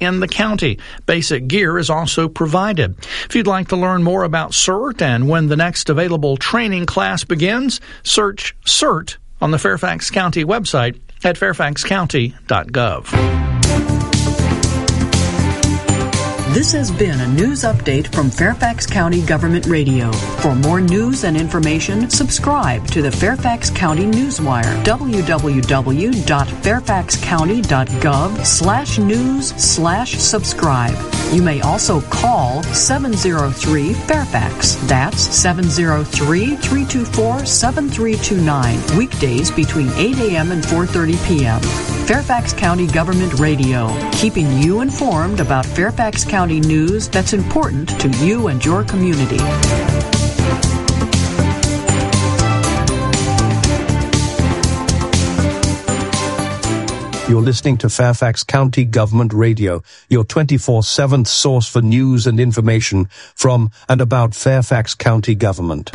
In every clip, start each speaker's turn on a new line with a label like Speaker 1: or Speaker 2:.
Speaker 1: in the county. Basic gear is also provided. If you'd like to learn more about CERT and when the next available training class begins, search CERT on the Fairfax County website at fairfaxcounty.gov.
Speaker 2: This has been a news update from Fairfax County Government Radio. For more news and information, subscribe to the Fairfax County Newswire, www.fairfaxcounty.gov/news/subscribe. You may also call 703-FAIRFAX. That's 703-324-7329. Weekdays between 8 a.m. and 4:30 p.m. Fairfax County Government Radio, keeping you informed about Fairfax County news that's important to you and your community.
Speaker 3: You're listening to Fairfax County Government Radio, your 24/7 source for news and information from and about Fairfax County Government.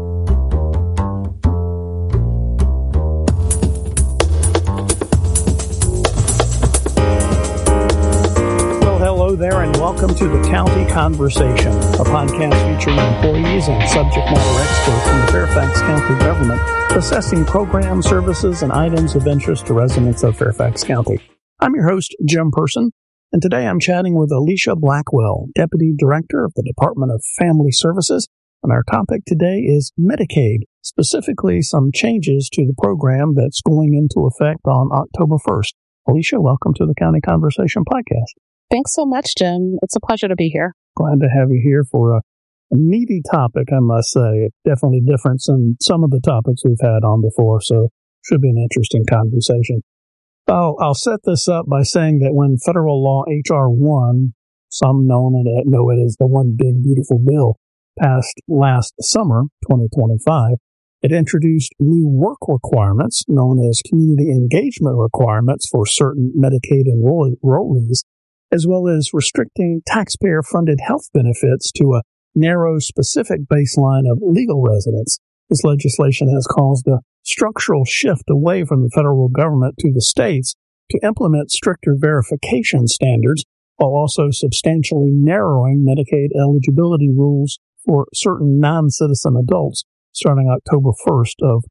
Speaker 4: Hello there, and welcome to the County Conversation, a podcast featuring employees and subject matter experts from the Fairfax County government, assessing programs, services, and items of interest to residents of Fairfax County. I'm your host, Jim Person, and today I'm chatting with Alicia Blackwell, Deputy Director of the Department of Family Services, and our topic today is Medicaid, specifically some changes to the program that's going into effect on October 1st. Alicia, welcome to the County Conversation podcast.
Speaker 5: Thanks so much, Jim. It's a pleasure to be here.
Speaker 4: Glad to have you here for a meaty topic, I must say. It's definitely different than some of the topics we've had on before, so should be an interesting conversation. I'll set this up by saying that when federal law H.R. 1, some know it as the One Big Beautiful Bill, passed last summer, 2025, it introduced new work requirements known as community engagement requirements for certain Medicaid enrollees, as well as restricting taxpayer-funded health benefits to a narrow, specific baseline of legal residents. This legislation has caused a structural shift away from the federal government to the states to implement stricter verification standards, while also substantially narrowing Medicaid eligibility rules for certain non-citizen adults starting October 1st of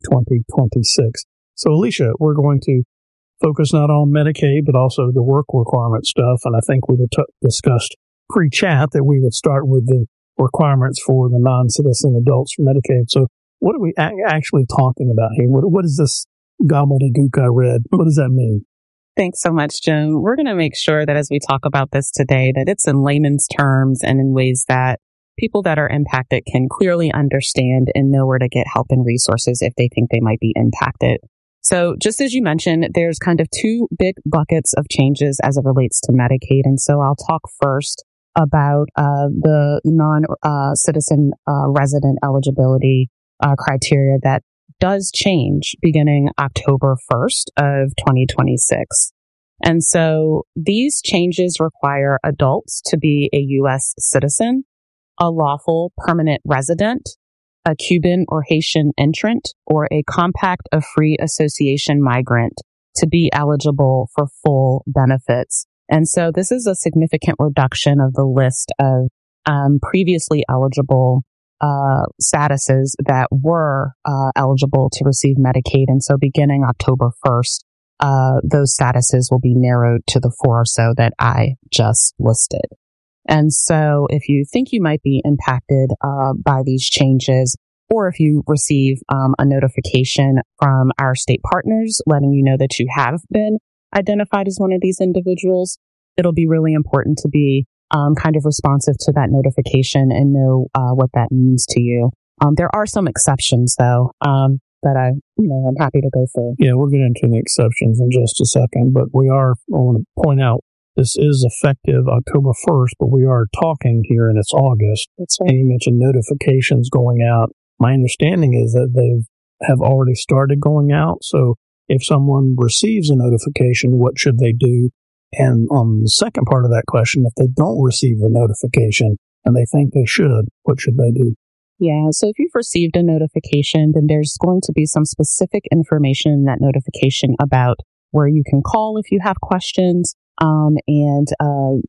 Speaker 4: 2026. So, Alicia, we're going to focus not on Medicaid, but also the work requirement stuff. And I think we discussed pre-chat that we would start with the requirements for the non-citizen adults for Medicaid. So what are we actually talking about here? What is this gobbledygook I read? What does that mean?
Speaker 5: Thanks so much, Jim. We're going to make sure that as we talk about this today, that it's in layman's terms and in ways that people that are impacted can clearly understand and know where to get help and resources if they think they might be impacted. So just as you mentioned, there's kind of two big buckets of changes as it relates to Medicaid. And so I'll talk first about the non-citizen resident eligibility criteria that does change beginning October 1st of 2026. And so these changes require adults to be a U.S. citizen, a lawful permanent resident, a Cuban or Haitian entrant, or a Compact of Free Association migrant to be eligible for full benefits. And so this is a significant reduction of the list of previously eligible statuses that were eligible to receive Medicaid. And so beginning October 1st, those statuses will be narrowed to the four or so that I just listed. And so if you think you might be impacted by these changes, or if you receive a notification from our state partners letting you know that you have been identified as one of these individuals, it'll be really important to be kind of responsive to that notification and know what that means to you. There are some exceptions, though, that I'm happy to go through.
Speaker 4: Yeah, we'll get into the exceptions in just a second, but I want to point out, this is effective October 1st, but we are talking here and it's August.
Speaker 5: That's right.
Speaker 4: And you mentioned notifications going out. My understanding is that they have already started going out. So if someone receives a notification, what should they do? And on the second part of that question, if they don't receive a notification and they think they should, what should they do?
Speaker 5: Yeah, so if you've received a notification, then there's going to be some specific information in that notification about where you can call if you have questions, and